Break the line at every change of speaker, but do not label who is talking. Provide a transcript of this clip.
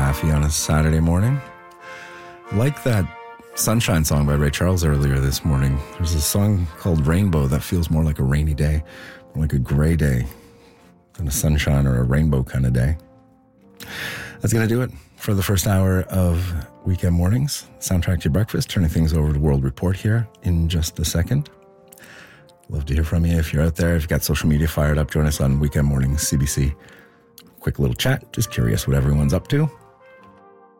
laughy on a Saturday morning. Like that Sunshine song by Ray Charles earlier this morning. There's a song called Rainbow that feels more like a rainy day, more like a gray day than a sunshine or a rainbow kind of day. That's going to do it for the first hour of Weekend Mornings. Soundtrack to your breakfast, turning things over to World Report here in just a second. Love to hear from you if you're out there. If you've got social media fired up, join us on Weekend Mornings CBC. Quick little chat, just curious what everyone's up to.